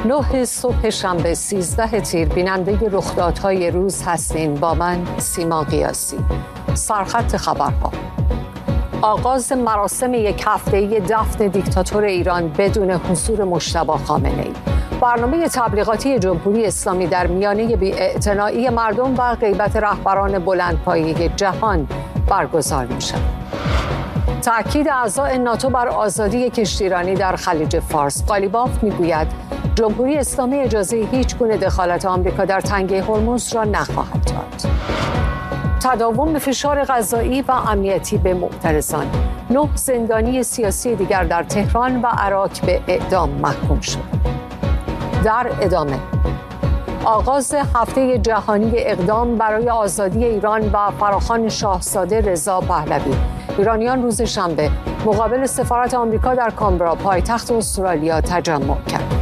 9 صبح شنبه 13 تیر بیننده رخدادهای روز هستین با من سیما قیاسی. سرخط خبرها: آغاز مراسم یک هفته‌ای دفن دیکتاتور ایران بدون حضور مجتبی خامنه‌ای. برنامه تبلیغاتی جمهوری اسلامی در میانه بی‌اعتنایی مردم و غیبت رهبران بلندپایه جهان برگزار می‌شود. تأکید اعضای ناتو بر آزادی کشتیرانی در خلیج فارس. قالیباف میگوید جمهوری اسلامی اجازه هیچ گونه دخالت آمریکا در تنگه هرمز را نخواهد داد. تداوم فشار غذایی و امنیتی به معترضان. 9 زندانی سیاسی دیگر در تهران و عراق به اعدام محکوم شد. در ادامه آغاز هفته جهانی اقدام برای آزادی ایران و فراخوان شاهزاده رضا پهلوی. ایرانیان روز شنبه مقابل سفارت آمریکا در کانبرا پایتخت استرالیا تجمع کردند.